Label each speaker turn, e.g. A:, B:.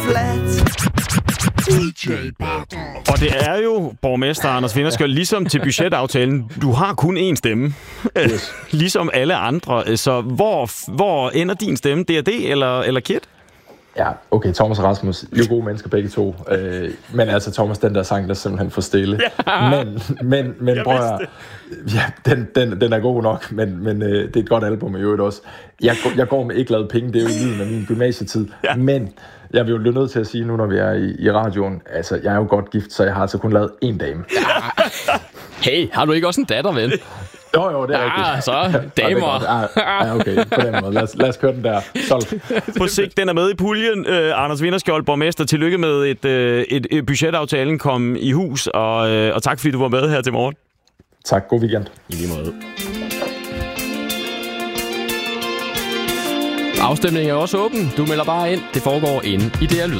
A: Og det er jo, borgmester Anders Vinderskjold, ligesom til budgetaftalen, du har kun én stemme, yes. Ligesom alle andre. Så hvor ender din stemme? DRD eller Kit?
B: Ja, okay, Thomas og Rasmus, jo gode mennesker begge to. Men altså, Thomas, den der sang, der simpelthen for stille. Ja. Men prøv at, ja, den er god nok, men det er et godt album i øvrigt også. Jeg går med ikke lavet penge, det er jo lyden af min gymnasietid. Ja. Men jeg vil jo blive nødt til at sige nu, når vi er i radioen, altså, jeg er jo godt gift, så jeg har altså kun lavet én dame.
C: Ja. Hey, har du ikke også en datter, ven?
B: Jo, det er rigtigt.
C: Så damer.
B: Ja, okay, på den måde. Lad os køre den der.
A: På sigt, den er med i puljen. Anders Vinderskjold, borgmester, tillykke med et budgetaftalen kom i hus, og tak fordi du var med her til morgen.
B: Tak, god weekend.
A: I lige måde.
C: Afstemningen er også åben. Du melder bare ind. Det foregår inde i DR Lyd.